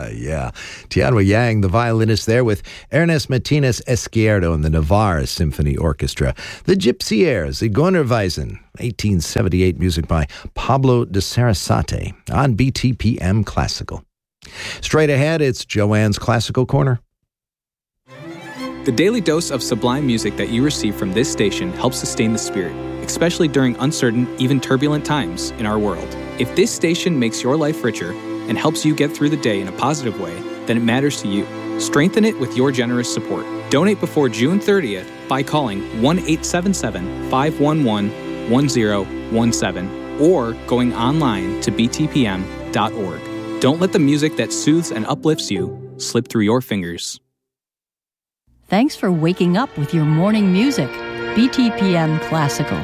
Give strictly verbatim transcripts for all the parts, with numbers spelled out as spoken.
Yeah. Tianhui Yang, the violinist there with Ernest Martinez Izquierdo and the Navarre Symphony Orchestra. The Gypsy Airs, the Gonnerweisen, eighteen seventy-eight music by Pablo de Sarasate on B T P M Classical. Straight ahead, it's Joanne's Classical Corner. The daily dose of sublime music that you receive from this station helps sustain the spirit, especially during uncertain, even turbulent times in our world. If this station makes your life richer and helps you get through the day in a positive way, then it matters to you. Strengthen it with your generous support. Donate before June thirtieth by calling one eight seven seven, five one one, one zero one seven or going online to b t p m dot org. Don't let the music that soothes and uplifts you slip through your fingers. Thanks for waking up with your morning music. B T P M Classical.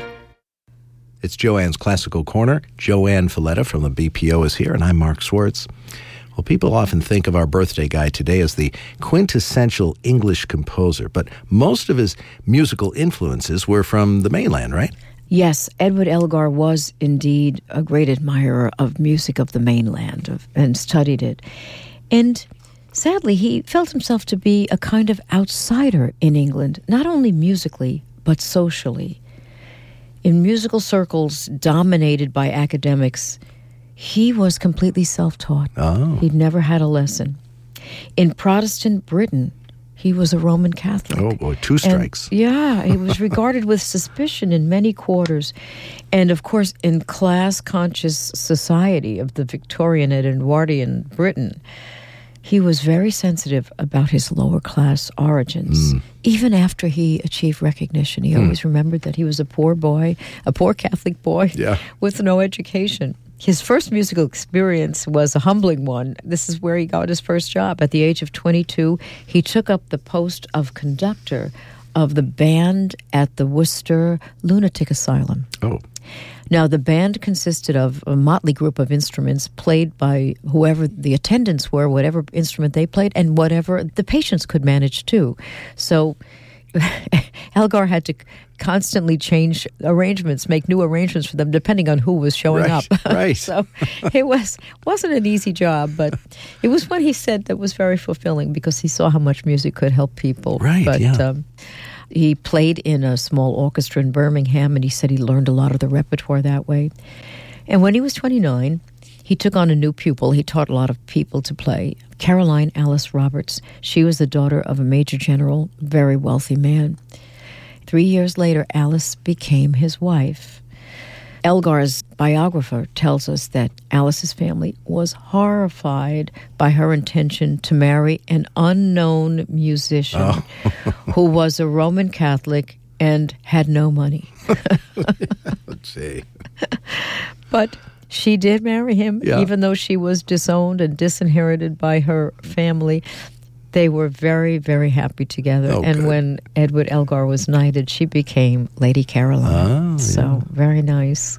It's Joanne's Classical Corner. Joanne Falletta from the B P O is here, and I'm Mark Swartz. Well, people often think of our birthday guy today as the quintessential English composer, but most of his musical influences were from the mainland, right? Yes, Edward Elgar was indeed a great admirer of music of the mainland of, and studied it. And sadly, he felt himself to be a kind of outsider in England, not only musically, but socially. In musical circles dominated by academics, he was completely self-taught. Oh. He'd never had a lesson. In Protestant Britain, he was a Roman Catholic. Oh, boy, two strikes. And, yeah, he was regarded with suspicion in many quarters. And, of course, in class-conscious society of the Victorian and Edwardian Britain, he was very sensitive about his lower-class origins. Mm. Even after he achieved recognition, he mm. always remembered that he was a poor boy, a poor Catholic boy yeah. with no education. His first musical experience was a humbling one. This is where he got his first job. At the age of twenty-two, he took up the post of conductor of the band at the Worcester Lunatic Asylum. Oh. Now, the band consisted of a motley group of instruments played by whoever the attendants were, whatever instrument they played, and whatever the patients could manage too. So Elgar had to constantly change arrangements, make new arrangements for them, depending on who was showing right, up. Right. So it was, wasn't an easy job, but it was what he said that was very fulfilling because he saw how much music could help people. Right, but, yeah. Um, He played in a small orchestra in Birmingham, and he said he learned a lot of the repertoire that way. And when he was twenty-nine, he took on a new pupil. He taught a lot of people to play. Caroline Alice Roberts. She was the daughter of a major general, very wealthy man. Three years later, Alice became his wife. Elgar's biographer tells us that Alice's family was horrified by her intention to marry an unknown musician oh. who was a Roman Catholic and had no money. Let's see. But she did marry him, yeah. even though she was disowned and disinherited by her family. They were very, very happy together. Oh, and good. when Edward Elgar was knighted, she became Lady Caroline. Oh, so, yeah. very nice.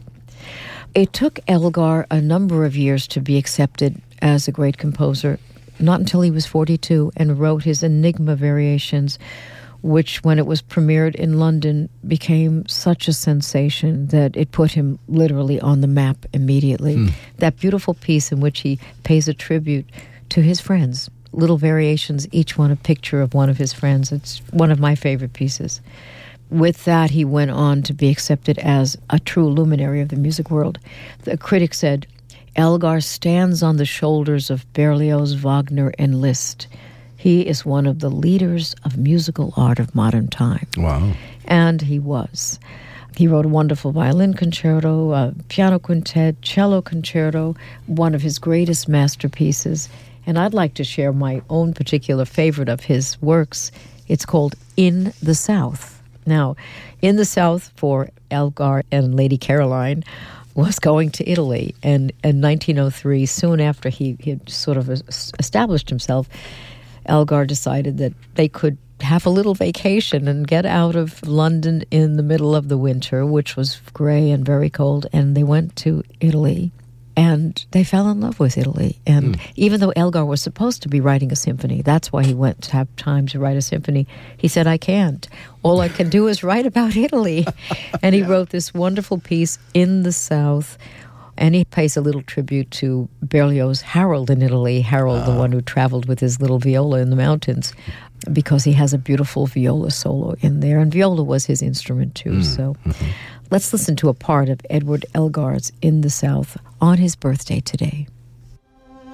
It took Elgar a number of years to be accepted as a great composer, not until he was forty-two, and wrote his Enigma Variations, which, when it was premiered in London, became such a sensation that it put him literally on the map immediately. Hmm. That beautiful piece in which he pays a tribute to his friends. Little variations, each one a picture of one of his friends. It's one of my favorite pieces. With that, he went on to be accepted as a true luminary of the music world. The critic said, Elgar stands on the shoulders of Berlioz, Wagner, and Liszt. He is one of the leaders of musical art of modern time. Wow. And he was. He wrote a wonderful violin concerto, a piano quintet, cello concerto, one of his greatest masterpieces. And I'd like to share my own particular favorite of his works. It's called In the South. Now, In the South for Elgar and Lady Caroline was going to Italy. And in nineteen oh three, soon after he, he had sort of established himself, Elgar decided that they could have a little vacation and get out of London in the middle of the winter, which was gray and very cold. And they went to Italy. And they fell in love with Italy. And mm. even though Elgar was supposed to be writing a symphony, that's why he went to have time to write a symphony, he said, I can't. All I can do is write about Italy. And he yeah. wrote this wonderful piece, In the South. And he pays a little tribute to Berlioz's Harold in Italy, Harold, uh. the one who traveled with his little viola in the mountains, because he has a beautiful viola solo in there. And viola was his instrument, too. Mm. So let's listen to a part of Edward Elgar's In the South on his birthday today.